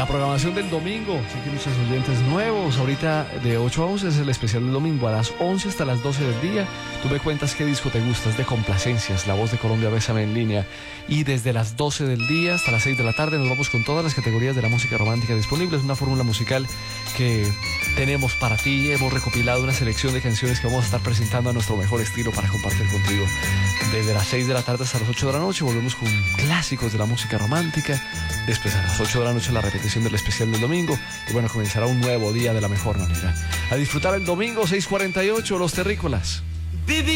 programación del domingo. Sé que muchos oyentes nuevos. Ahorita de 8 a 11 es el especial del domingo. A las 11 hasta las 12 del día. Tú me cuentas qué disco te gusta. Es de complacencias. La Voz de Colombia, Bésame en línea. Y desde las 12 del día hasta las 6 de la tarde nos vamos con todas las categorías de la música romántica disponibles. Una fórmula musical que tenemos para ti. Hemos recopilado una selección de canciones que vamos a estar presentando a nuestro mejor estilo para compartir contigo. Desde las 6 de la tarde hasta las 8 de la noche volvemos con clásicos de la música romántica. Después a las 8 de la noche la repetición del especial del domingo. Y bueno, comenzará un nuevo día de la mejor manera. A disfrutar el domingo 6:48, Los Terrícolas.